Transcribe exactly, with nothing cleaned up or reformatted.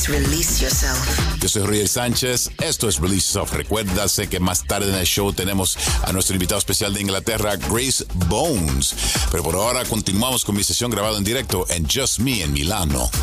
Release yourself. Yo soy Roger Sánchez, esto es Release Yourself. Recuérdase que más tarde en el show tenemos a nuestro invitado especial de Inglaterra, Grace Bones. Pero por ahora continuamos con mi sesión grabada en directo en Just Me en Milano.